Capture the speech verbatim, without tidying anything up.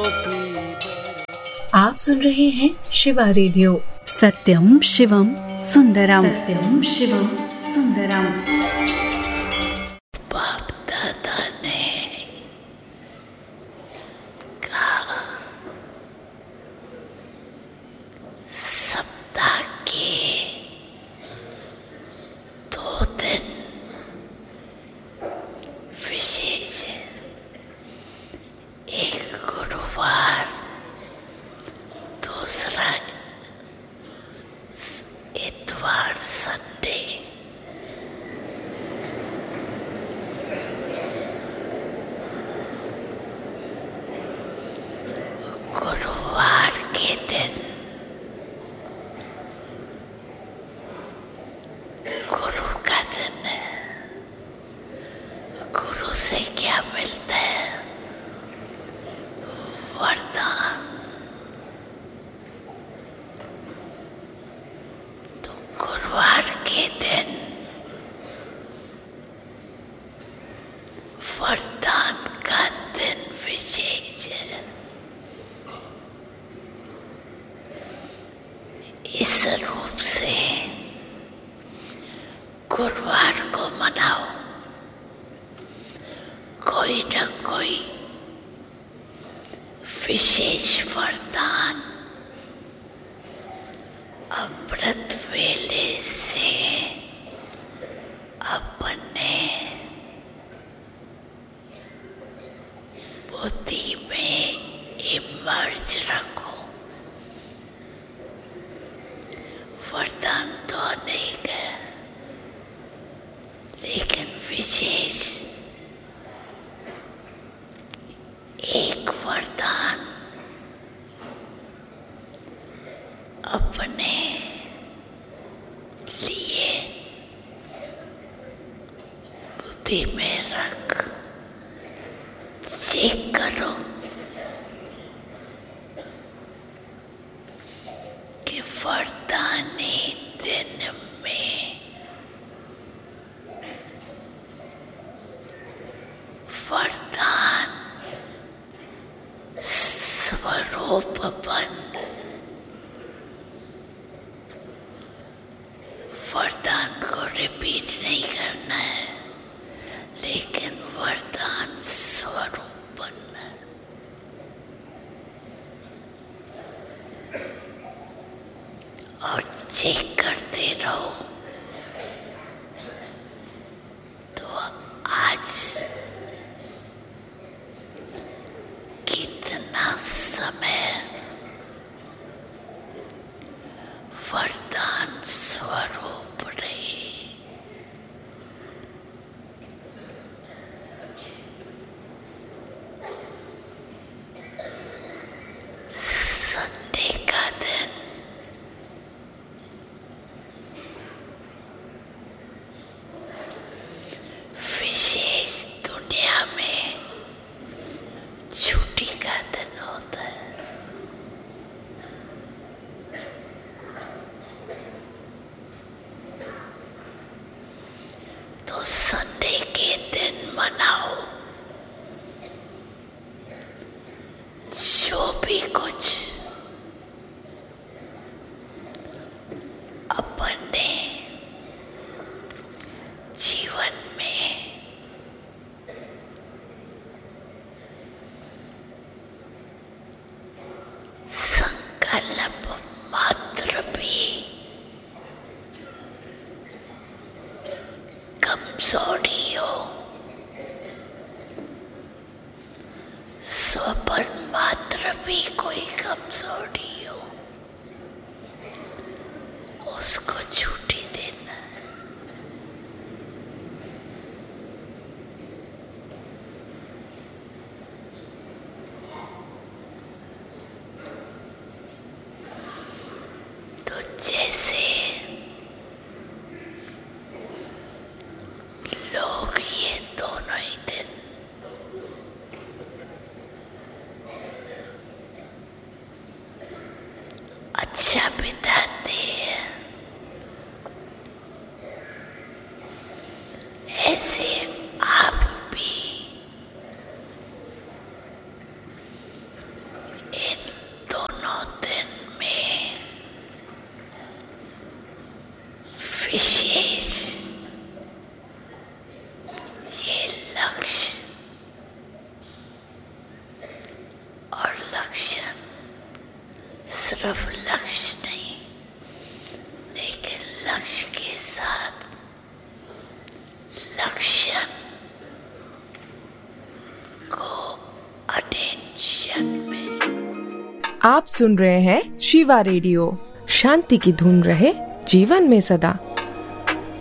आप सुन रहे हैं शिवा रेडियो। सत्यम शिवम सुंदरम, सत्यम शिवम सुंदरम। बाप दादा ने कहा सप्ताह के दो दिन विशेष, एक गुरुवार, दूसरा इतवार संडे। गुरुवार के दिन गुरु का दिन है। गुरु से क्या मिलता है? वरदान। तो गुरुवार के दिन वरदान का दिन विशेष है। इस रूप से गुरुवार को मनाओ। कोई न कोई विशेष वरदान अमृत वेले से अपने बुद्धि में इमर्ज रखो। वरदान तो अनेक है, लेकिन विशेष एक वरदान अपने लिए बुद्धि में रख, चेक करो कि वरदानी दिन में वरदान स्वरूप बन, वरदान को रिपीट नहीं करना है, लेकिन वरदान स्वरूप बनना है। और चेक करते रहो। तो आज कितना समय वरदान स्वरूप रहे। संडे का दिन विशेष दुनिया में छुट्टी का दिन होता है। तो संडे के दिन मनाओ जो भी कुछ अपने जीवन में संकल्प मात्र भी कमजोरी हो, स्वपर मात्र भी कोई कमजोरी हो, उसको छुट्टी देना। तो जैसे लोग ये दोनों ही दिन अच्छा बिताते हैं, ऐसे आप भी दोनों दिन में विशेष ये लक्ष्य और लक्ष्य सिर्फ लक्ष्य नहीं, लेकिन लक्ष्य के साथ लक्ष्य को अटेंशन में। आप सुन रहे हैं शिवा रेडियो। शांति की धुन रहे जीवन में सदा।